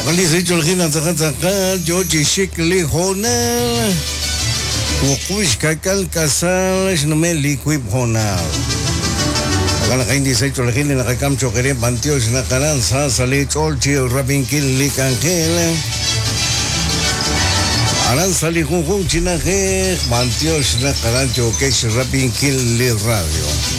Kali sa Cholgina Takataka, George Shikli Honal, Wakush Kakal Kasal, Shnameli Quip Honal. Akala hindi sa Cholgina nakakam chokere bantios na kanan sa salit olchi rabin kili kangkel. Aran sali kung chinake bantios na kanan chokesh rabin kili radio.